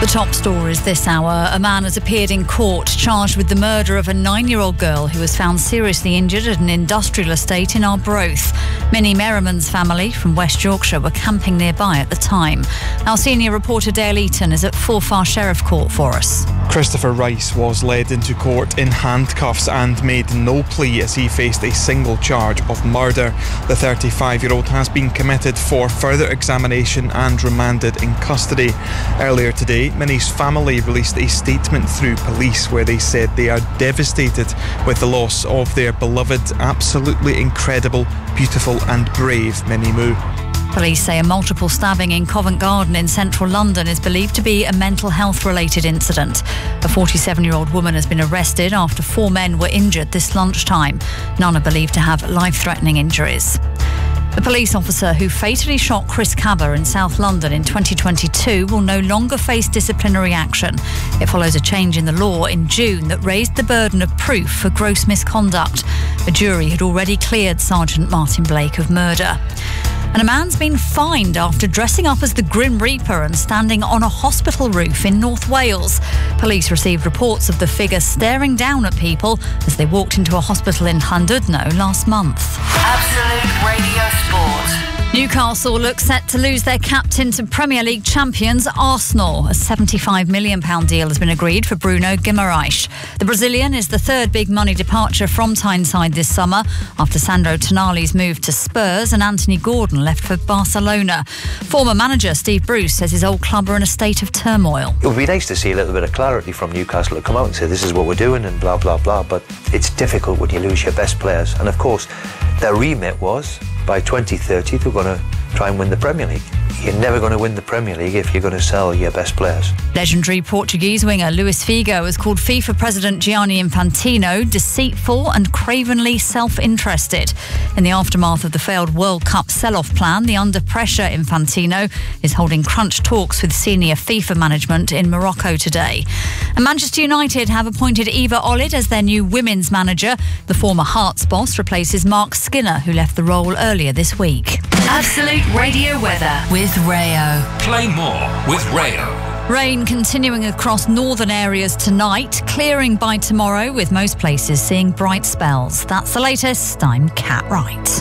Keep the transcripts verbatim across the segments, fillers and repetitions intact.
The top stories this hour. A man has appeared in court charged with the murder of a nine-year-old girl who was found seriously injured at an industrial estate in Arbroath. Minnie Merriman's family from West Yorkshire were camping nearby at the time. Our senior reporter Dale Eaton is at Forfar Sheriff Court for us. Christopher Rice was led into court in handcuffs and made no plea as he faced a single charge of murder. The thirty-five-year-old has been committed for further examination and remanded in custody. Earlier today, Minnie's family released a statement through police where they said they are devastated with the loss of their beloved, absolutely incredible, beautiful and brave Minnie Moo. Police say a multiple stabbing in Covent Garden in central London is believed to be a mental health related incident. A forty-seven-year-old woman has been arrested after four men were injured this lunchtime. None are believed to have life-threatening injuries. The police officer who fatally shot Chris Cabba in South London in twenty twenty-two will no longer face disciplinary action. It follows a change in the law in June that raised the burden of proof for gross misconduct. A jury had already cleared Sergeant Martin Blake of murder. And a man's been fined after dressing up as the Grim Reaper and standing on a hospital roof in North Wales. Police received reports of the figure staring down at people as they walked into a hospital in Llandudno last month. Absolute Radio Sport. Newcastle look set to lose their captain to Premier League champions Arsenal. A seventy-five million pounds deal has been agreed for Bruno Guimaraes. The Brazilian is the third big money departure from Tyneside this summer after Sandro Tonali's move to Spurs and Anthony Gordon left for Barcelona. Former manager Steve Bruce says his old club are in a state of turmoil. It would be nice to see a little bit of clarity from Newcastle to come out and say this is what we're doing and blah, blah, blah. But it's difficult when you lose your best players. And of course, their remit was by twenty thirty, they're going to try and win the Premier League. You're never going to win the Premier League if you're going to sell your best players. Legendary Portuguese winger Luis Figo has called FIFA President Gianni Infantino deceitful and cravenly self-interested. In the aftermath of the failed World Cup sell-off plan, the under-pressure Infantino is holding crunch talks with senior FIFA management in Morocco today. And Manchester United have appointed Eva Olid as their new women's manager. The former Hearts boss replaces Mark Skinner, who left the role earlier this week. Absolute Radio weather with Rayo. Play more with Rayo. Rain continuing across northern areas tonight, clearing by tomorrow with most places seeing bright spells. That's the latest. I'm Kat Wright.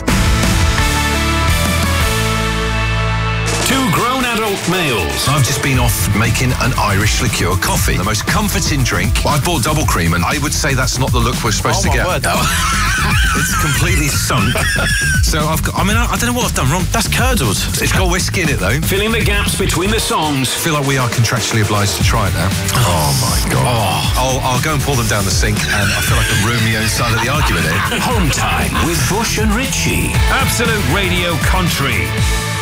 Two grown adult males. I've just been off making an Irish liqueur coffee. The most comforting drink. Well, I bought double cream and I would say that's not the look we're supposed oh to get. Word, it's completely sunk. So I've got, I mean, I, I don't know what I've done wrong. That's curdled. It's got whiskey in it though. Filling the gaps between the songs. I feel like we are contractually obliged to try it now. Oh my God. Oh. I'll, I'll go and pour them down the sink and I feel like I'm Romeo inside of the argument here. Home time with Bush and Ritchie. Absolute Radio Country.